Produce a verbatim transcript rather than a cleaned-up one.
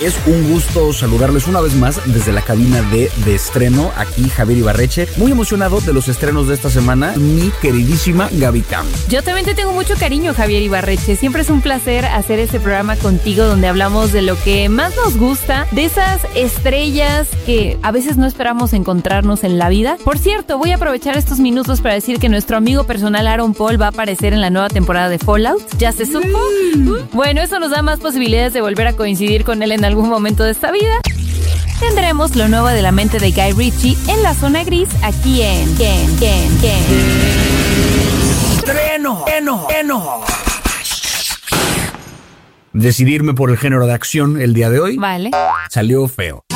Es un gusto saludarles una vez más desde la cabina de, de estreno. Aquí Javier Ibarreche, muy emocionado de los estrenos de esta semana, mi queridísima Gaby Cam. Yo también te tengo mucho cariño, Javier Ibarreche. Siempre es un placer hacer este programa contigo donde hablamos de lo que más nos gusta, de esas estrellas que a veces no esperamos encontrarnos en la vida. Por cierto, voy a aprovechar estos minutos para decir que nuestro amigo personal Aaron Paul va a aparecer en la nueva temporada de Fallout. ¿Ya se supo? Mm. Bueno, eso nos da más posibilidades de volver a coincidir con él en algún momento de esta vida. Tendremos lo nuevo de la mente de Guy Ritchie en la zona gris aquí en Ken, Ken, Ken. ¡Estreno! ¡Estreno! ¡Estreno! Decidirme por el género de acción el día de hoy. Vale. Salió feo.